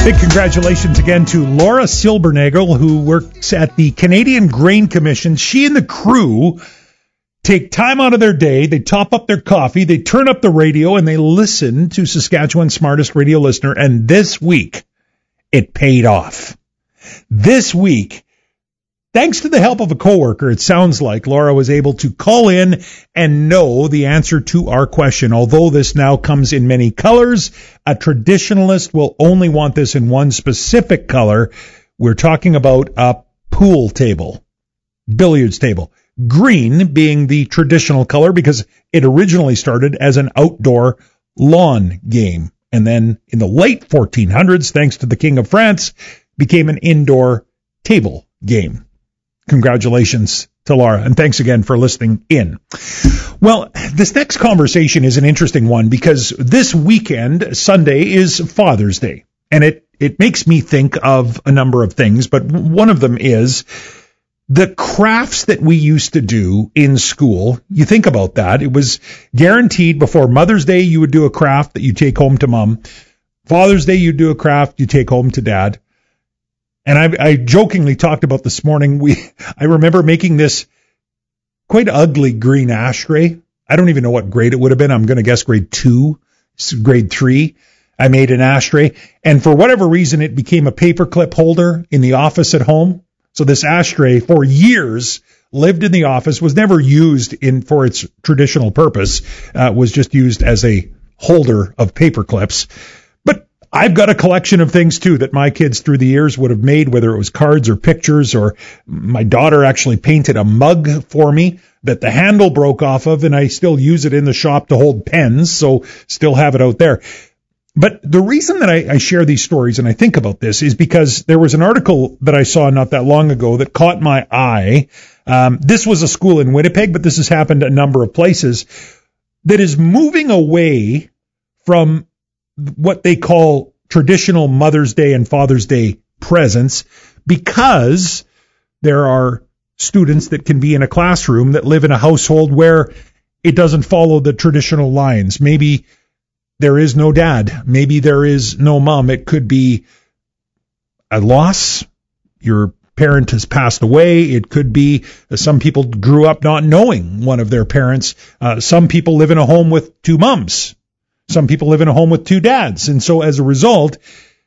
Big congratulations again to Laura Silbernagel, who works at the Canadian Grain Commission. She and the crew take time out of their day, they top up their coffee, they turn up the radio, and they listen to Saskatchewan's smartest radio listener. And this week, it paid off. This week, thanks to the help of a coworker, it sounds like Laura was able to call in and know the answer to our question. Although this now comes in many colors, a traditionalist will only want this in one specific color. We're talking about a pool table, billiards table. Green being the traditional color because it originally started as an outdoor lawn game. And then in the late 1400s, thanks to the King of France, became an indoor table game. Congratulations to Laura, and thanks again for listening in. Well, this next conversation is an interesting one because this weekend, Sunday, is Father's Day. And it makes me think of a number of things, but one of them is the crafts that we used to do in school. You think about that. It was guaranteed before Mother's Day, you would do a craft that you take home to Mom. Father's Day, you'd do a craft you take home to Dad. And I jokingly talked about this morning. I remember making this quite ugly green ashtray. I don't even know what grade it would have been. I'm going to guess grade 2, grade 3. I made an ashtray. And for whatever reason, it became a paperclip holder in the office at home. So this ashtray for years lived in the office, was never used for its traditional purpose, was just used as a holder of paper clips. But I've got a collection of things too that my kids through the years would have made, whether it was cards or pictures, or my daughter actually painted a mug for me that the handle broke off of, and I still use it in the shop to hold pens, so still have it out there. But the reason that I share these stories and I think about this is because there was an article that I saw not that long ago that caught my eye. This was a school in Winnipeg, but this has happened a number of places, that is moving away from what they call traditional Mother's Day and Father's Day presents, because there are students that can be in a classroom that live in a household where it doesn't follow the traditional lines. Maybe there is no dad. Maybe there is no mom. It could be a loss. Your parent has passed away. It could be some people grew up not knowing one of their parents. Some people live in a home with two moms. Some people live in a home with two dads. And so as a result,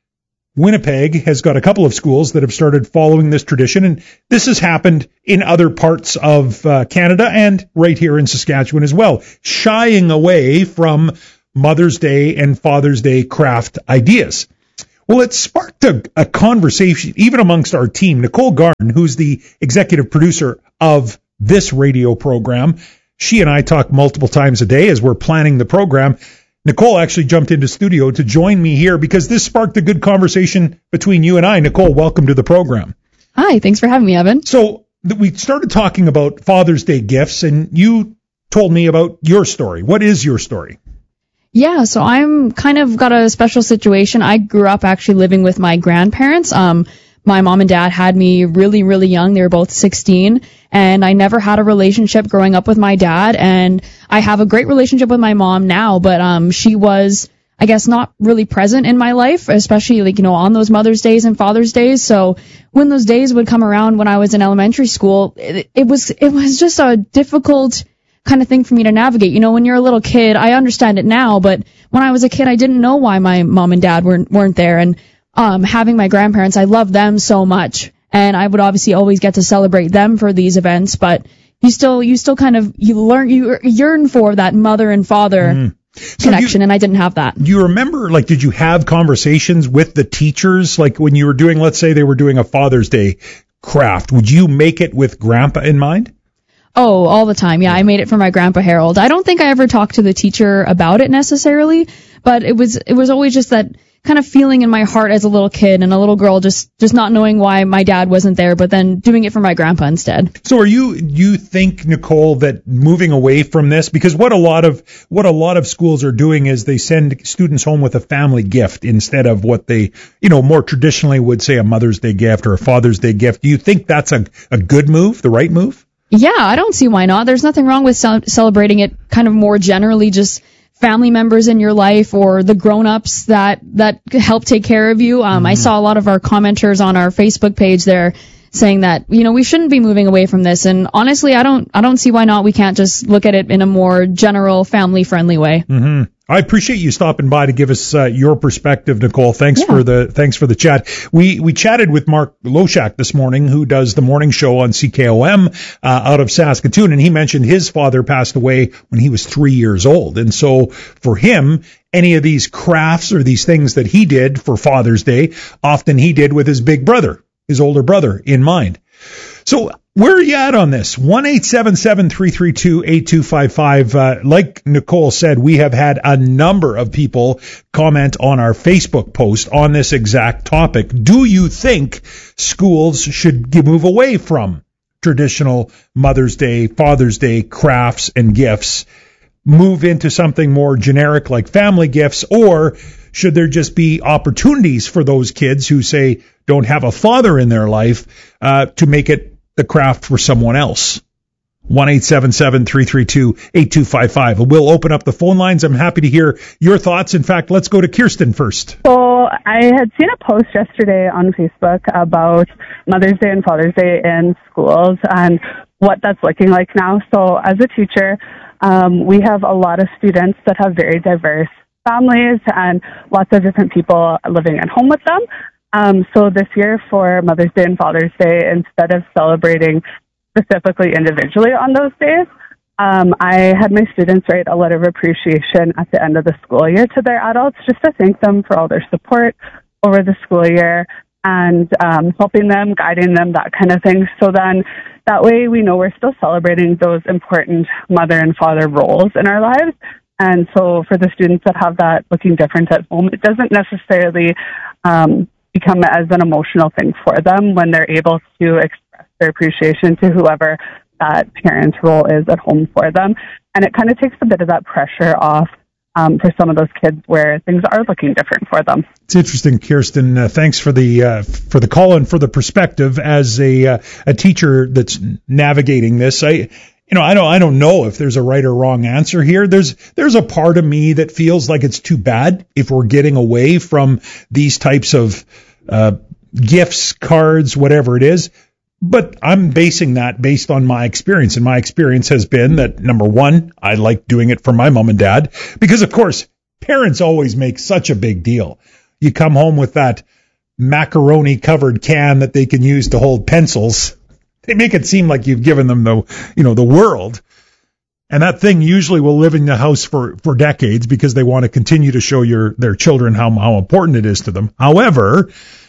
Winnipeg has got a couple of schools that have started following this tradition. And this has happened in other parts of Canada and right here in Saskatchewan as well, shying away from Mother's Day and Father's Day craft ideas. Well, it sparked a conversation even amongst our team. Nicole Garn, who's the executive producer of this radio program, she and I talk multiple times a day as we're planning the program. Nicole actually jumped into studio to join me here because this sparked a good conversation between you and I. Nicole, welcome to the program. Hi, thanks for having me, Evan. So we started talking about Father's Day gifts, and you told me about your story. What is your story? Yeah, so I'm kind of got a special situation. I grew up actually living with my grandparents. My mom and dad had me really, really young. They were both 16, and I never had a relationship growing up with my dad, and I have a great relationship with my mom now, but she was, I guess, not really present in my life, especially on those Mother's Days and Father's Days. So when those days would come around when I was in elementary school, it was just a difficult kind of thing for me to navigate. When you're a little kid, I understand it now, but when I was a kid, I didn't know why my mom and dad weren't there. And having my grandparents, I love them so much, and I would obviously always get to celebrate them for these events. But you still kind of you yearn for that mother and father connection, and I didn't have that. Do you remember, did you have conversations with the teachers, when you were doing, let's say they were doing a Father's Day craft? Would you make it with Grandpa in mind? Oh, all the time. Yeah, I made it for my Grandpa Harold. I don't think I ever talked to the teacher about it necessarily, but it was always just that kind of feeling in my heart as a little kid and a little girl, just not knowing why my dad wasn't there, but then doing it for my grandpa instead. So you think, Nicole, that moving away from this, because what a lot of schools are doing is they send students home with a family gift instead of what they, more traditionally would say a Mother's Day gift or a Father's Day gift. Do you think that's a good move, the right move? Yeah, I don't see why not. There's nothing wrong with celebrating it kind of more generally, just family members in your life or the grown-ups that help take care of you. I saw a lot of our commenters on our Facebook page there saying that, we shouldn't be moving away from this. And honestly, I don't see why not. We can't just look at it in a more general, family-friendly way. Mm-hmm. I appreciate you stopping by to give us your perspective, Nicole. Thanks for the chat. We chatted with Mark Loshak this morning, who does the morning show on CKOM out of Saskatoon, and he mentioned his father passed away when he was 3 years old. And so for him, any of these crafts or these things that he did for Father's Day, often he did with his big brother, his older brother, in mind. So where are you at on this? 1-877-332-8255. Like Nicole said, we have had a number of people comment on our Facebook post on this exact topic. Do you think schools should move away from traditional Mother's Day, Father's Day crafts and gifts, move into something more generic like family gifts, or should there just be opportunities for those kids who, say, don't have a father in their life to make it the craft for someone else? 1-877-332-8255. We'll open up the phone lines. I'm happy to hear your thoughts. In fact, let's go to Kirsten first. So I had seen a post yesterday on Facebook about Mother's Day and Father's Day in schools and what that's looking like now. So as a teacher, we have a lot of students that have very diverse families and lots of different people living at home with them. So this year for Mother's Day and Father's Day, instead of celebrating specifically individually on those days, I had my students write a letter of appreciation at the end of the school year to their adults, just to thank them for all their support over the school year and helping them, guiding them, that kind of thing. So then that way we know we're still celebrating those important mother and father roles in our lives. And so for the students that have that looking different at home, it doesn't necessarily become as an emotional thing for them when they're able to express their appreciation to whoever that parent role is at home for them. And it kind of takes a bit of that pressure off for some of those kids where things are looking different for them. It's interesting, Kirsten. Thanks for the call and for the perspective as a teacher that's navigating this. I don't know if there's a right or wrong answer here. There's a part of me that feels like it's too bad if we're getting away from these types of gifts, cards, whatever it is. But I'm basing that based on my experience. And my experience has been that, number one, I like doing it for my mom and dad because, of course, parents always make such a big deal. You come home with that macaroni-covered can that they can use to hold pencils. They make it seem like you've given them the world. And that thing usually will live in the house for decades because they want to continue to show their children how important it is to them. However,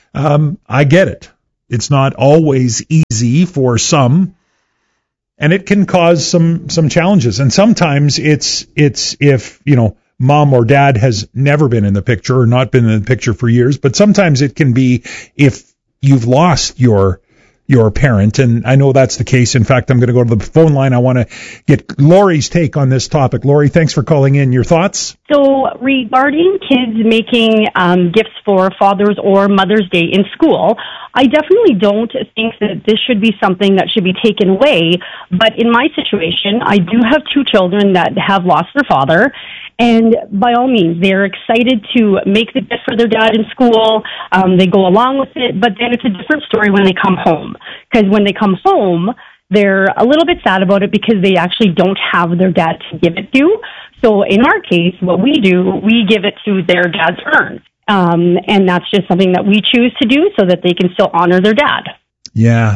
I get it. It's not always easy for some, and it can cause some challenges. And sometimes it's if, mom or dad has never been in the picture or not been in the picture for years, but sometimes it can be if you've lost your parent, and I know that's the case. In fact, I'm going to go to the phone line. I want to get Lori's take on this topic. Lori, thanks for calling in. Your thoughts? So regarding kids making gifts for Father's or Mother's Day in school, I definitely don't think that this should be something that should be taken away. But in my situation, I do have two children that have lost their father. And by all means, they're excited to make the gift for their dad in school. They go along with it, but then it's a different story when they come home. Because when they come home, they're a little bit sad about it because they actually don't have their dad to give it to. So in our case, what we do, we give it to their dad's urn. And that's just something that we choose to do so that they can still honor their dad. Yeah,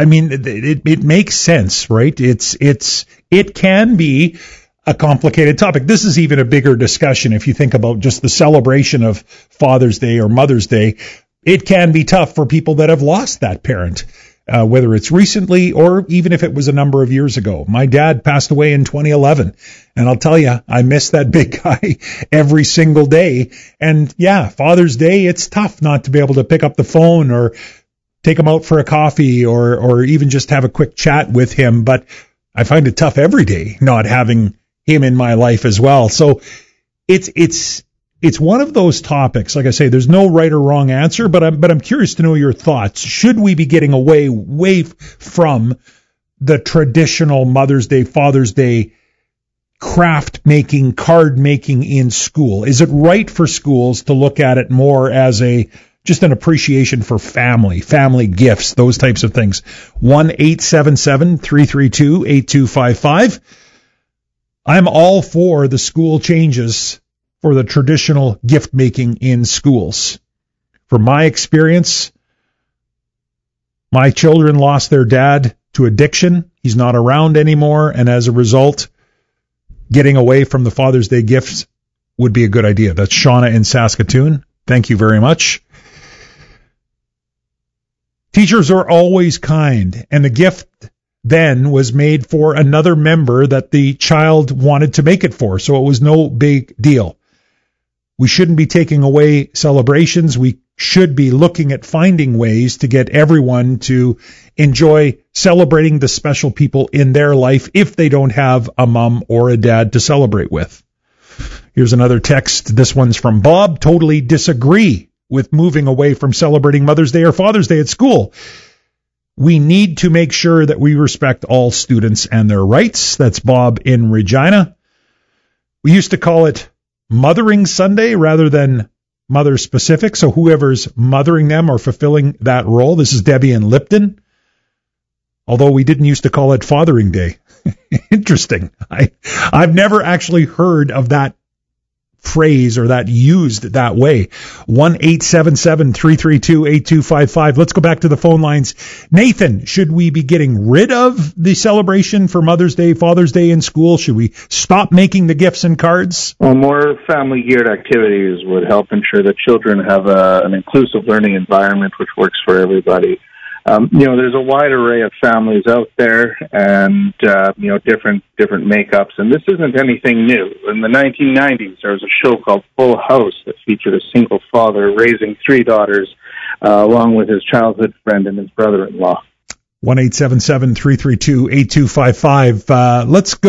it makes sense, right? It can be a complicated topic. This is even a bigger discussion if you think about just the celebration of Father's Day or Mother's Day. It can be tough for people that have lost that parent, whether it's recently or even if it was a number of years ago. My dad passed away in 2011, and I'll tell you, I miss that big guy every single day. And yeah, Father's Day, it's tough not to be able to pick up the phone or take him out for a coffee or even just have a quick chat with him. But I find it tough every day not having him in my life as well. So it's one of those topics. Like I say, there's no right or wrong answer, but I'm curious to know your thoughts. Should we be getting away from the traditional Mother's Day, Father's Day craft making, card making in school? Is it right for schools to look at it more as just an appreciation for family gifts, those types of things? 1-877-332-8255. I'm all for the school changes for the traditional gift making in schools. From my experience, my children lost their dad to addiction. He's not around anymore, and as a result, getting away from the Father's Day gifts would be a good idea. That's Shauna in Saskatoon. Thank you very much. Teachers are always kind, and the gift then was made for another member that the child wanted to make it for, so it was no big deal. We shouldn't be taking away celebrations. We should be looking at finding ways to get everyone to enjoy celebrating the special people in their life if they don't have a mom or a dad to celebrate with. Here's another text. This one's from Bob. Totally disagree with moving away from celebrating Mother's Day or Father's Day at school. We need to make sure that we respect all students and their rights. That's Bob in Regina. We used to call it Mothering Sunday rather than mother specific, so whoever's mothering them or fulfilling that role. This is Debbie in Lipton. Although we didn't used to call it Fathering Day. Interesting. I've never actually heard of that phrase or that used that way. 1-877-332-8255. Let's go back to the phone lines. Nathan, should we be getting rid of the celebration for Mother's Day, Father's Day in school? Should we stop making the gifts and cards? Well, more family-geared activities would help ensure that children have an inclusive learning environment which works for everybody. There's a wide array of families out there and, different makeups. And this isn't anything new. In the 1990s, there was a show called Full House that featured a single father raising three daughters, along with his childhood friend and his brother-in-law. 1-877-332-8255.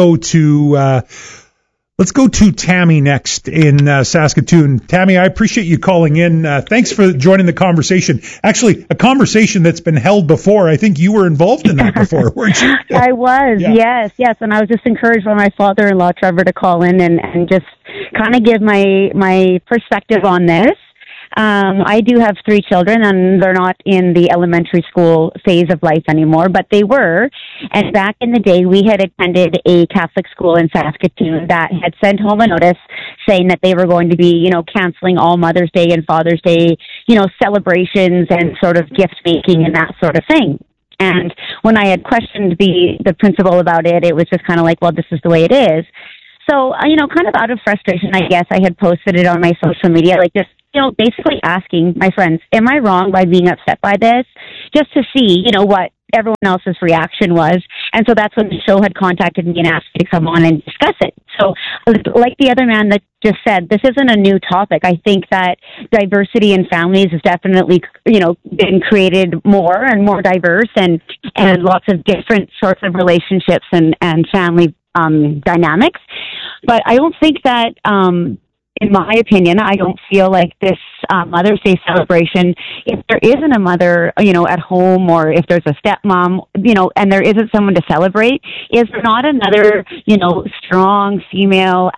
Let's go to Tammy next in Saskatoon. Tammy, I appreciate you calling in. Thanks for joining the conversation. Actually, a conversation that's been held before. I think you were involved in that before, weren't you? I was, yes. And I was just encouraged by my father-in-law, Trevor, to call in and just kind of give my perspective on this. I do have three children, and they're not in the elementary school phase of life anymore, but they were. And back in the day, we had attended a Catholic school in Saskatoon that had sent home a notice saying that they were going to be, canceling all Mother's Day and Father's Day, celebrations and sort of gift making and that sort of thing. And when I had questioned the principal about it, it was just kind of like, well, this is the way it is. So, kind of out of frustration, I guess, I had posted it on my social media, like just, basically asking my friends, am I wrong by being upset by this? Just to see, what everyone else's reaction was. And so that's when the show had contacted me and asked me to come on and discuss it. So like the other man that just said, this isn't a new topic. I think that diversity in families has definitely, been created more and more diverse and lots of different sorts of relationships and family dynamics. But I don't think that, in my opinion, I don't feel like this Mother's Day celebration, if there isn't a mother, at home, or if there's a stepmom, and there isn't someone to celebrate, is there not another, strong female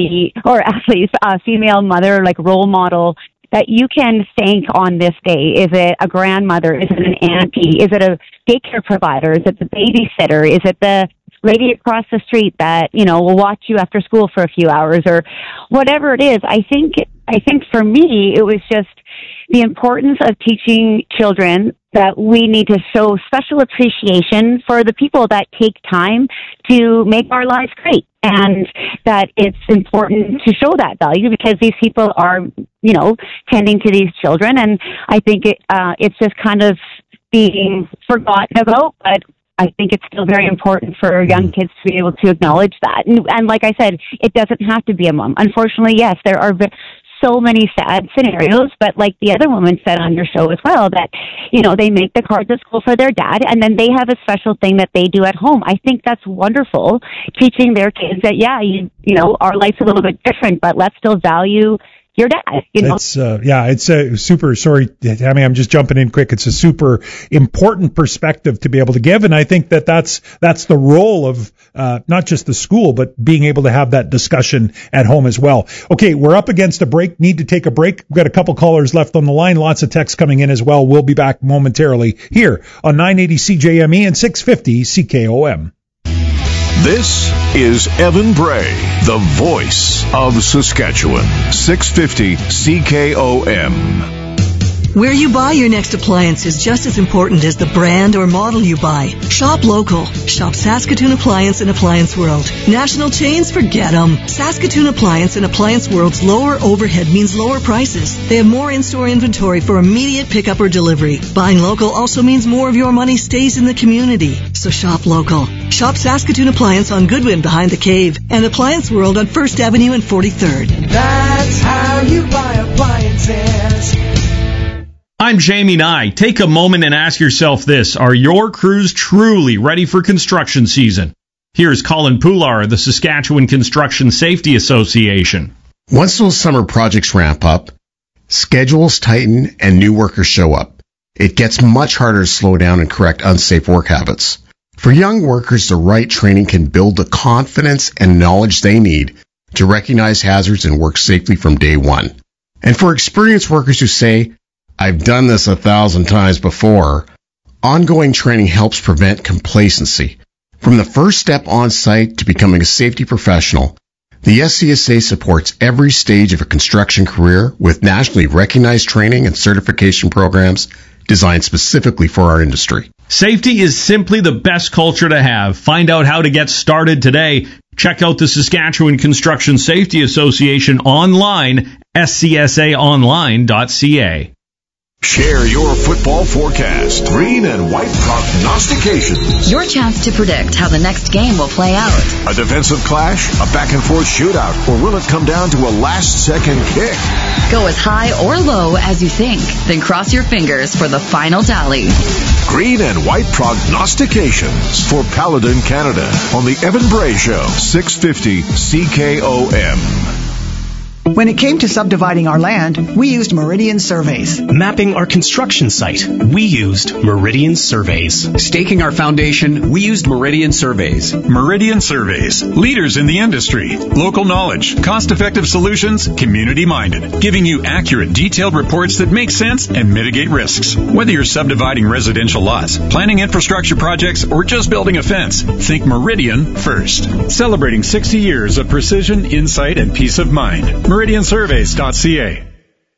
female mother, like role model that you can thank on this day? Is it a grandmother? Is it an auntie? Is it a daycare provider? Is it the babysitter? Is it the lady across the street that, will watch you after school for a few hours, or whatever it is? I think for me, it was just the importance of teaching children that we need to show special appreciation for the people that take time to make our lives great, and that it's important to show that value because these people are, tending to these children. And I think it's just kind of being forgotten about, but I think it's still very important for young kids to be able to acknowledge that. And like I said, it doesn't have to be a mom. Unfortunately, yes, there are so many sad scenarios, but like the other woman said on your show as well, that, they make the cards at school for their dad, and then they have a special thing that they do at home. I think that's wonderful, teaching their kids that, our life's a little bit different, but let's still value your dad, you know. It's a super, sorry, Tammy, I'm just jumping in quick. It's a super important perspective to be able to give. And I think that's the role of, not just the school, but being able to have that discussion at home as well. Okay. We're up against a break, need to take a break. We've got a couple callers left on the line, lots of texts coming in as well. We'll be back momentarily here on 980 CJME and 650 CKOM. This is Evan Bray, the voice of Saskatchewan. 650 CKOM. Where you buy your next appliance is just as important as the brand or model you buy. Shop local. Shop Saskatoon Appliance and Appliance World. National chains, forget them. Saskatoon Appliance and Appliance World's lower overhead means lower prices. They have more in-store inventory for immediate pickup or delivery. Buying local also means more of your money stays in the community. So shop local. Shop Saskatoon Appliance on Goodwin behind the Cave and Appliance World on 1st Avenue and 43rd. That's how you buy appliances. I'm Jamie Nye. Take a moment and ask yourself this. Are your crews truly ready for construction season? Here's Colin Poular of the Saskatchewan Construction Safety Association. Once those summer projects ramp up, schedules tighten and new workers show up. It gets much harder to slow down and correct unsafe work habits. For young workers, the right training can build the confidence and knowledge they need to recognize hazards and work safely from day one. And for experienced workers who say, I've done this 1,000 times before, ongoing training helps prevent complacency. From the first step on site to becoming a safety professional, the SCSA supports every stage of a construction career with nationally recognized training and certification programs designed specifically for our industry. Safety is simply the best culture to have. Find out how to get started today. Check out the Saskatchewan Construction Safety Association online, scsaonline.ca. Share your football forecast. Green and white prognostications. Your chance to predict how the next game will play out. A defensive clash, a back-and-forth shootout, or will it come down to a last-second kick? Go as high or low as you think, then cross your fingers for the final tally. Green and white prognostications for Paladin Canada on the Evan Bray Show, 650 CKOM. When it came to subdividing our land, we used Meridian Surveys. Mapping our construction site, we used Meridian Surveys. Staking our foundation, we used Meridian Surveys. Meridian Surveys, leaders in the industry. Local knowledge, cost-effective solutions, community-minded, giving you accurate, detailed reports that make sense and mitigate risks. Whether you're subdividing residential lots, planning infrastructure projects, or just building a fence, think Meridian first. Celebrating 60 years of precision, insight, and peace of mind. MeridianSurveys.ca.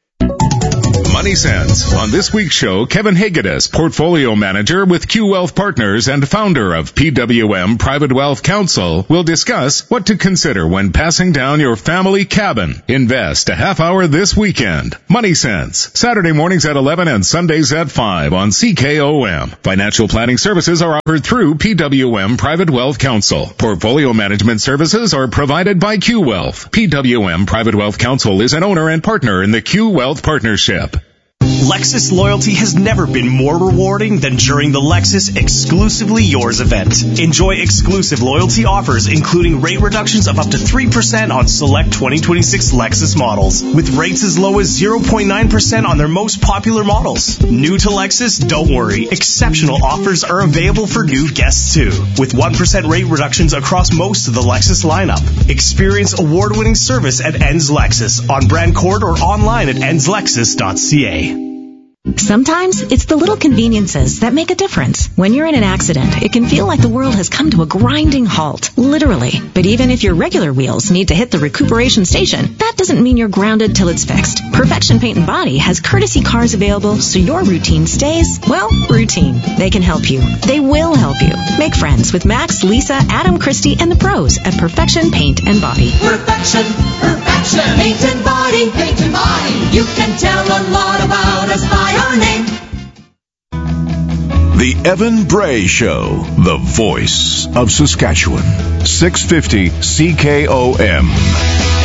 Money Sense. On this week's show, Kevin Hagedis, portfolio manager with Q Wealth Partners and founder of PWM Private Wealth Council, will discuss what to consider when passing down your family cabin. Invest a half hour this weekend. Money Sense. Saturday mornings at 11 and Sundays at 5 on CKOM. Financial planning services are offered through PWM Private Wealth Council. Portfolio management services are provided by Q Wealth. PWM Private Wealth Council is an owner and partner in the Q Wealth Partnership. Lexus loyalty has never been more rewarding than during the Lexus Exclusively Yours event. Enjoy exclusive loyalty offers, including rate reductions of up to 3% on select 2026 Lexus models, with rates as low as 0.9% on their most popular models. New to Lexus? Don't worry. Exceptional offers are available for new guests too, with 1% rate reductions across most of the Lexus lineup. Experience award-winning service at Enns Lexus on Brand Court or online at ennslexus.ca. Sometimes it's the little conveniences that make a difference. When you're in an accident, it can feel like the world has come to a grinding halt, literally. But even if your regular wheels need to hit the recuperation station, that doesn't mean you're grounded till it's fixed. Perfection Paint and Body has courtesy cars available so your routine stays, well, routine. They can help you. They will help you. Make friends with Max, Lisa, Adam, Christy, and the pros at Perfection Paint and Body. Perfection Paint and Body, Paint and Body. You can tell a lot about us by our name. The Evan Bray Show, the voice of Saskatchewan. 650 CKOM.